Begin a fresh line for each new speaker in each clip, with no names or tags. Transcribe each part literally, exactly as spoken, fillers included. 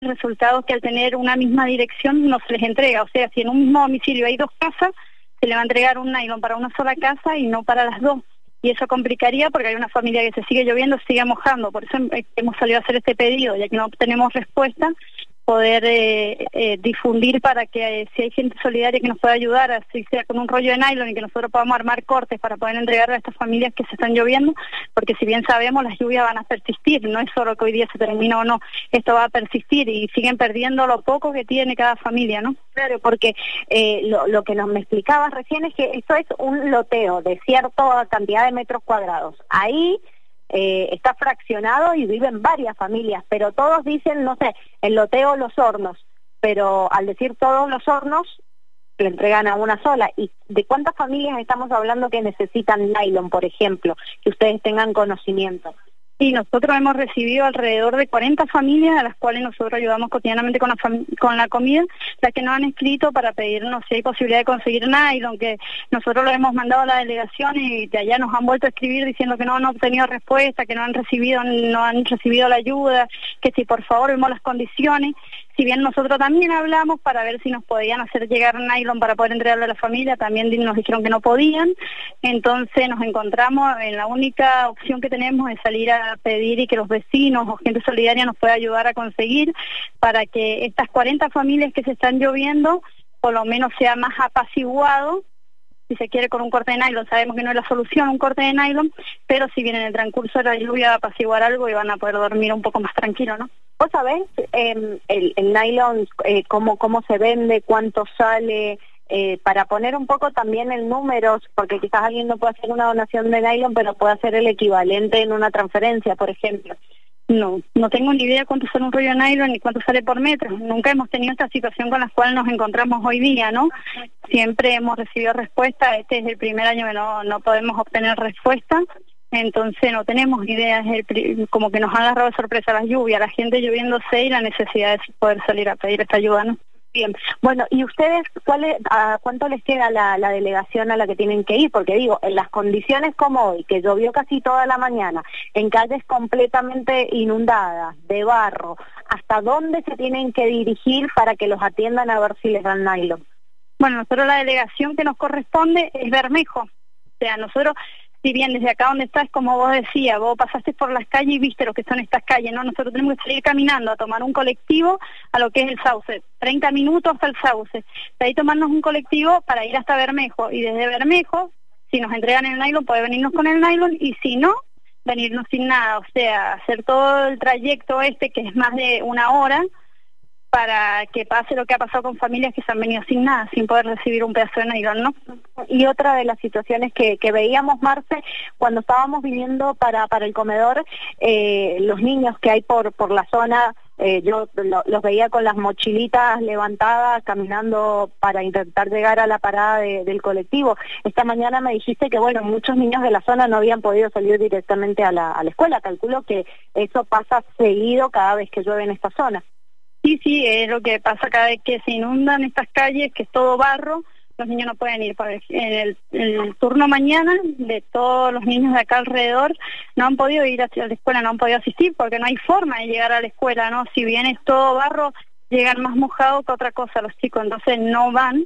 resultado que al tener una misma dirección no se les entrega. O sea, si en un mismo domicilio hay dos casas, se le va a entregar un nylon para una sola casa y no para las dos. Y eso complicaría porque hay una familia que se sigue lloviendo, se sigue mojando. Por eso hemos salido a hacer este pedido, ya que no obtenemos respuesta, poder eh, eh, difundir para que eh, si hay gente solidaria que nos pueda ayudar, así sea con un rollo de nylon, y que nosotros podamos armar cortes para poder entregarle a estas familias que se están lloviendo, porque si bien sabemos las lluvias van a persistir, no es solo que hoy día se termina o no, esto va a persistir y siguen perdiendo lo poco que tiene cada familia, ¿no?
Claro, porque eh, lo, lo que nos me explicabas recién es que esto es un loteo de cierta cantidad de metros cuadrados. Ahí Eh, está fraccionado y viven varias familias, pero todos dicen, no sé, el loteo Los Hornos, pero al decir todos los hornos, le entregan a una sola. ¿Y de cuántas familias estamos hablando que necesitan nylon, por ejemplo, que ustedes tengan conocimiento?
Y nosotros hemos recibido alrededor de cuarenta familias a las cuales nosotros ayudamos cotidianamente con la, con la comida, las que nos han escrito para pedirnos si hay posibilidad de conseguir nylon, que nosotros lo hemos mandado a la delegación y de allá nos han vuelto a escribir diciendo que no han obtenido respuesta, que no han recibido, no han recibido la ayuda, que si por favor vemos las condiciones. Si bien nosotros también hablamos para ver si nos podían hacer llegar nylon para poder entregarlo a la familia, también nos dijeron que no podían. Entonces nos encontramos en la única opción que tenemos es salir a pedir y que los vecinos o gente solidaria nos pueda ayudar a conseguir para que estas cuarenta familias que se están lloviendo por lo menos sea más apaciguado. Si se quiere con un corte de nylon, sabemos que no es la solución un corte de nylon, pero si bien en el transcurso de la lluvia va a apaciguar algo y van a poder dormir un poco más tranquilo, ¿no?
¿Vos sabés eh, el, el nylon, eh, cómo, cómo se vende, cuánto sale? Eh, para poner un poco también en números, porque quizás alguien no puede hacer una donación de nylon, pero puede hacer el equivalente en una transferencia, por ejemplo.
No, no tengo ni idea cuánto sale un rollo de nylon ni cuánto sale por metro. Nunca hemos tenido esta situación con la cual nos encontramos hoy día, ¿no? Siempre hemos recibido respuesta. Este es el primer año que no, no podemos obtener respuesta. Entonces no tenemos idea, es el, como que nos ha agarrado de sorpresa las lluvias, la gente lloviéndose y la necesidad de poder salir a pedir esta ayuda, ¿no?
Bien, bueno, ¿y ustedes cuál es, a cuánto les queda la, la delegación a la que tienen que ir? Porque digo, en las condiciones como hoy, que llovió casi toda la mañana, en calles completamente inundadas, de barro, ¿hasta dónde se tienen que dirigir para que los atiendan a ver si les dan nylon?
Bueno, nosotros la delegación que nos corresponde es Bermejo, o sea, nosotros... Si bien desde acá donde estás, como vos decías, vos pasaste por las calles y viste lo que son estas calles, ¿no? Nosotros tenemos que salir caminando a tomar un colectivo a lo que es el Sauce, treinta minutos hasta el Sauce. De ahí tomarnos un colectivo para ir hasta Bermejo, y desde Bermejo, si nos entregan el nylon, puede venirnos con el nylon, y si no, venirnos sin nada. O sea, hacer todo el trayecto este, que es más de una hora, para que pase lo que ha pasado con familias que se han venido sin nada, sin poder recibir un pedazo de nylon, ¿no?
Y otra de las situaciones que, que veíamos, Marce, cuando estábamos viniendo para, para el comedor, eh, los niños que hay por, por la zona, eh, yo lo, los veía con las mochilitas levantadas, caminando para intentar llegar a la parada de, del colectivo. Esta mañana me dijiste que, bueno, muchos niños de la zona no habían podido salir directamente a la, a la escuela. Calculo que eso pasa seguido cada vez que llueve en esta zona.
Sí, sí, es lo que pasa cada vez que se inundan estas calles, que es todo barro, los niños no pueden ir. En el, en el turno mañana, de todos los niños de acá alrededor, no han podido ir hacia la escuela, no han podido asistir, porque no hay forma de llegar a la escuela, ¿no? Si bien es todo barro, llegan más mojados que otra cosa los chicos, entonces no van,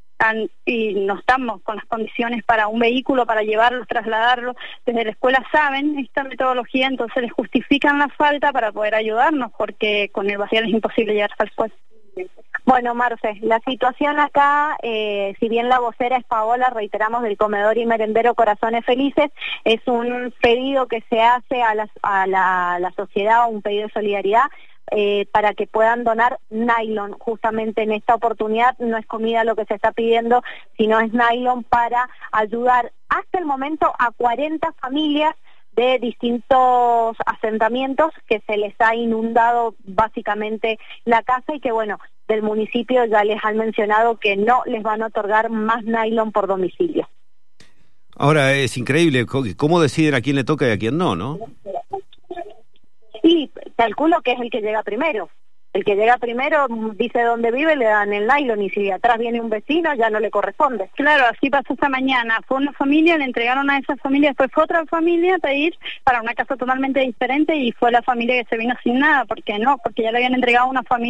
y no estamos con las condiciones para un vehículo, para llevarlos, trasladarlos. Desde la escuela saben esta metodología, entonces les justifican la falta para poder ayudarnos, porque con el vacío es imposible llegar hasta la escuela.
Bueno, Marce, la situación acá, eh, si bien la vocera es Paola, reiteramos, del comedor y merendero Corazones Felices, es un pedido que se hace a la, a la, a la sociedad, un pedido de solidaridad, Eh, para que puedan donar nylon. Justamente en esta oportunidad no es comida lo que se está pidiendo, sino es nylon para ayudar hasta el momento a cuarenta familias de distintos asentamientos que se les ha inundado básicamente la casa, y que, bueno, del municipio ya les han mencionado que no les van a otorgar más nylon por domicilio.
Ahora es increíble cómo deciden a quién le toca y a quién no, ¿no?
Sí, calculo que es el que llega primero. El que llega primero dice dónde vive, le dan el nylon, y si atrás viene un vecino ya no le corresponde.
Claro, así pasó esta mañana. Fue una familia, le entregaron a esa familia, después fue otra familia a pedir para una casa totalmente diferente y fue la familia que se vino sin nada. ¿Por qué no? Porque ya le habían entregado a una familia